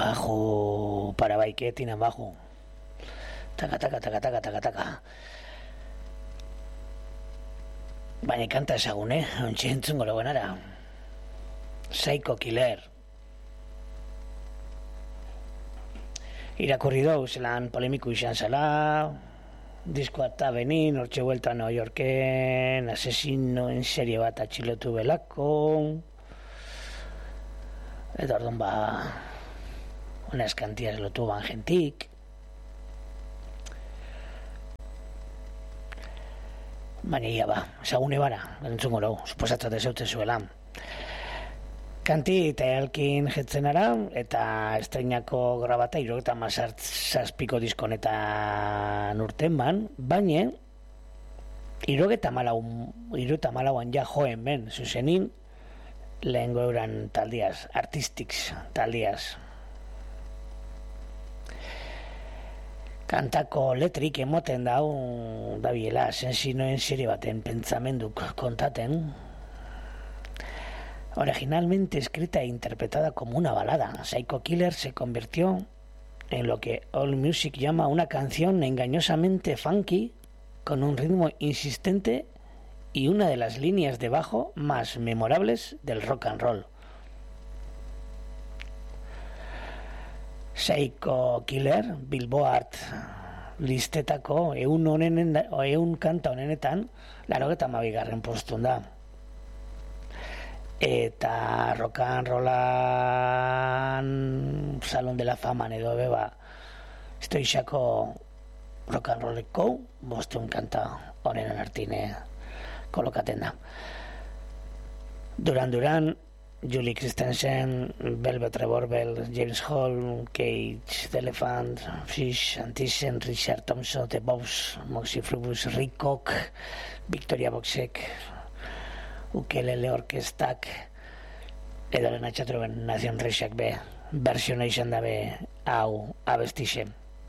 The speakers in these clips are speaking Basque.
Bajo para baiket tienen bajo. Taca, taca, taca, taca, taca, taca. Baina kanta ezagun, ontsi entzungo leguenara. Psycho Killer. Irakurri dau, zelan polemiku izan zela, diskoa eta benin, hortxe buelta New Yorken, asesinoen serie bat atxilotu belako, eta orduan unas cantidades lotu ban gentik. Baina ia ezagune bara, entzungo lau, suposatzat ezaute zuela. Kanti eta elkin jetzen ara, eta estreinako grabata 77 diskonetan urten ban, baina 74an ja joen ben, zuzenin lehengo euran taldiaz, Artistics taldiaz. Kantako letrik emoten dau dabiela asesinoen serie baten pentsamenduk kontaten. Originalmente escrita e interpretada como una balada, Psycho Killer se convirtió en lo que AllMusic llama una canción engañosamente funky, con un ritmo insistente y una de las líneas de bajo más memorables del rock and roll. Psycho Killer, Billboard listetako ehun kanta honenetan 92. postun da. Eta rock and rollan Salón de la Fama edo beba estoixako rock and rolleko 5 kanta honenen artine kolokaten da. Duran, Julie Christensen, Velvet Revolver, James Hall, Cage, The Elephant, Fish, Antisen, Richard Thompson, The Bows, Moxie Frubus, Rick Cock, Victoria Boxek, Ukelele Orkestak, edo lehen atxatroben Nazion Reixak be, versionation dabe hau abestixe.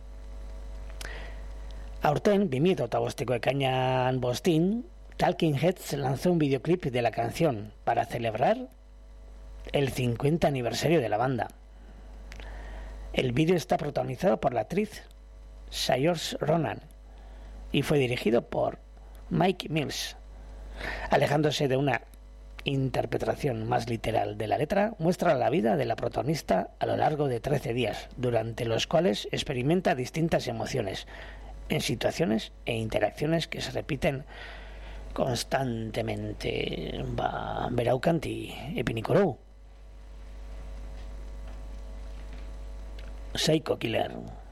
Aurten, 2005ko ekainan 5, Talking Heads lanzó un videoclip de la canción para celebrar el 50 aniversario de la banda. El vídeo está protagonizado por la actriz Saoirse Ronan y fue dirigido por Mike Mills. Alejándose de una interpretación más literal de la letra, muestra la vida de la protagonista a lo largo de 13 días, durante los cuales experimenta distintas emociones en situaciones e interacciones que se repiten constantemente. Berau kanti epinikorou. Psycho Killer.